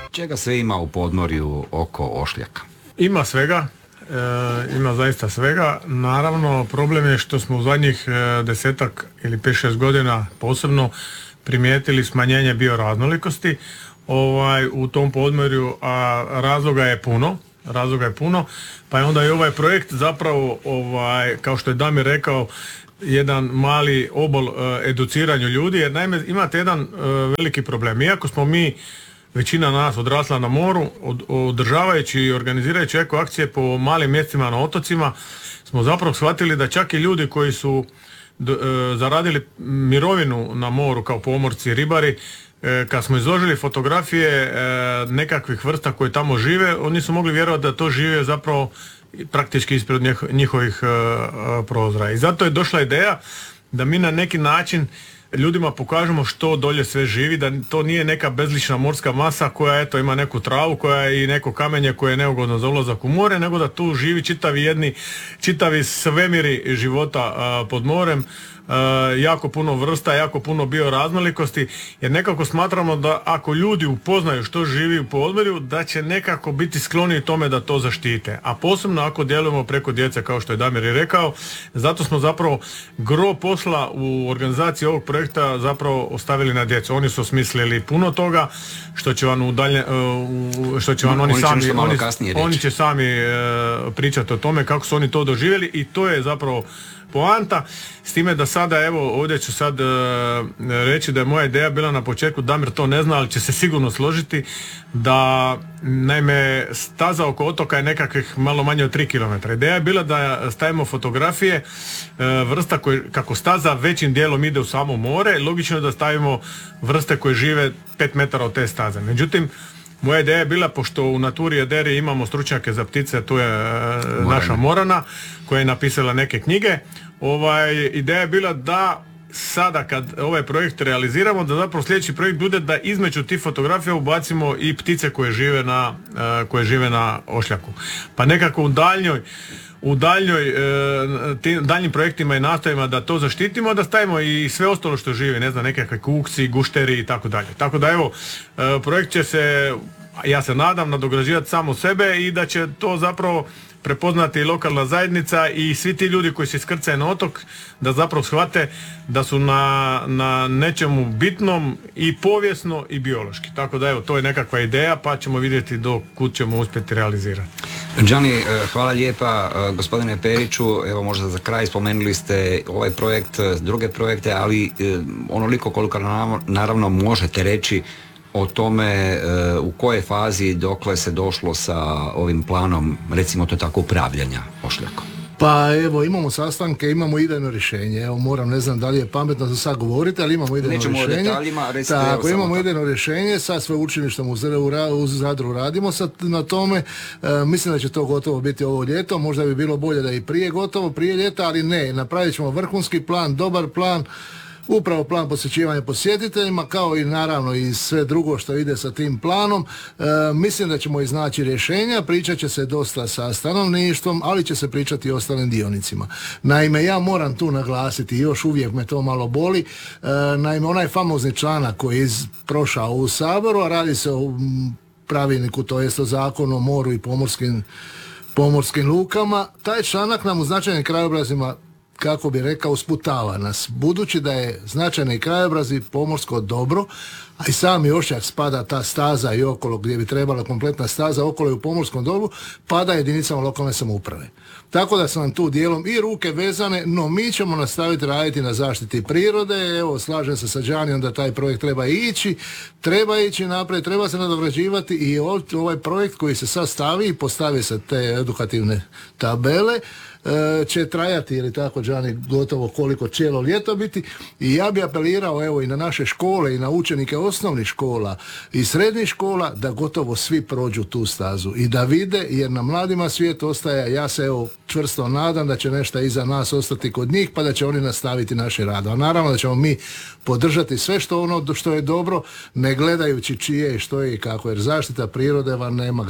Čega sve ima u podmorju oko Ošljaka? Ima svega, ima zaista svega. Naravno, problem je što smo u zadnjih 10 ili 5-6 godina posebno primijetili smanjenje bioraznolikosti u tom podmorju, a razloga je puno, pa je onda i ovaj projekt zapravo, kao što je Damir rekao, jedan mali obol educiranju ljudi, jer naime imate jedan veliki problem. Iako smo mi, većina nas, odrasla na moru, održavajući i organizirajući eko akcije po malim mjestima na otocima, smo zapravo shvatili da čak i ljudi koji su zaradili mirovinu na moru kao pomorci, ribari, kad smo izložili fotografije nekakvih vrsta koje tamo žive, oni su mogli vjerovati da to žive zapravo praktički ispred njihovih prozora. I zato je došla ideja da mi na neki način ljudima pokažemo što dolje sve živi, da to nije neka bezlična morska masa koja ima neku travu, koja je i neko kamenje koje je neugodno za ulazak u more, nego da tu živi čitavi svemiri života pod morem, jako puno vrsta, jako puno bioraznolikosti, jer nekako smatramo da ako ljudi upoznaju što živi u podmorju, da će nekako biti skloni tome da to zaštite. A posebno ako djelujemo preko djece, kao što je Damir i rekao, zato smo zapravo gro posla u organizaciji ovog projekta zapravo ostavili na djecu. Oni su osmislili puno toga što će vam oni će sami pričati o tome kako su oni to doživjeli, i to je zapravo poanta. S time da sada, evo, ovdje ću sad reći da je moja ideja bila na početku, Damir to ne zna, ali će se sigurno složiti, da naime staza oko otoka je nekakvih malo manje od 3 km. Ideja je bila da stavimo fotografije vrsta kako staza većim dijelom ide u samo more, logično je da stavimo vrste koje žive 5 metara od te staze. Međutim, moja ideja je bila, pošto u Naturi Aderi imamo stručnjake za ptice, tu je naša Morana koja je napisala neke knjige, ideja je bila da sada kad ovaj projekt realiziramo, da zapravo sljedeći projekt bude da između tih fotografija ubacimo i ptice koje žive na Ošljaku. Pa nekako u daljnjim projektima i nastojima da to zaštitimo, da stavimo i sve ostalo što živi, ne znam, nekakve kukci, gušteri i tako dalje. Tako da evo, projekt će se, ja se nadam, nadograđivati samo sebe i da će to zapravo prepoznati i lokalna zajednica i svi ti ljudi koji se iskrcaju na otok, da zapravo shvate da su na nečemu bitnom i povijesno i biološki. Tako da evo, to je nekakva ideja, pa ćemo vidjeti do kud ćemo uspjeti realizirati. Gianni, hvala lijepa. Gospodine Periću, evo možda za kraj, spomenuli ste ovaj projekt, druge projekte, ali onoliko koliko naravno možete reći o tome u kojoj fazi dokle se došlo sa ovim planom, recimo to tako, upravljanja Ošljakom. Pa evo, imamo sastanke, imamo idejno rješenje. Evo, ne znam da li je pametno za sad govoriti, ali imamo idejno rješenje. Nećemo o detaljima, recite. Tako, imamo idejno rješenje, sa sveučilištem u Zadru radimo na tome. Mislim da će to gotovo biti ovo ljeto, možda bi bilo bolje da i prije ljeta, ali ne, napravit ćemo vrhunski plan, dobar plan, upravo plan posjećivanja posjetiteljima, kao i naravno i sve drugo što ide sa tim planom. Mislim da ćemo iznaći rješenja, pričat će se dosta sa stanovništvom, ali će se pričati i ostalim dionicima. Naime, ja moram tu naglasiti, još uvijek me to malo boli, naime, onaj famozni članak koji je prošao u Saboru, a radi se o pravilniku, to jest o Zakonu o moru i pomorskim lukama, taj članak nam u značajnim krajobrazima, kako bi rekao, sputava nas. Budući da je značajni krajobraz i pomorsko dobro, a i sami Ošljak spada ta staza i okolo, gdje bi trebala kompletna staza, okolo i u pomorskom dobru, pada jedinicama lokalne samouprave. Tako da su nam tu dijelom i ruke vezane, no mi ćemo nastaviti raditi na zaštiti prirode. Evo, slažem se sa Giannijem da taj projekt treba ići naprijed, treba se nadograđivati, i ovaj projekt koji se sad stavi i postavi se te edukativne tabele, će trajati, ili tako, Gianni, gotovo koliko cijelo ljeto biti, i ja bi apelirao evo i na naše škole i na učenike osnovnih škola i srednjih škola da gotovo svi prođu tu stazu i da vide, jer na mladima svijet ostaje. Ja se evo čvrsto nadam da će nešto iza nas ostati kod njih, pa da će oni nastaviti naše rad. A naravno da ćemo mi podržati sve što je dobro, ne gledajući čije i što je i kako, jer zaštita prirode vam nema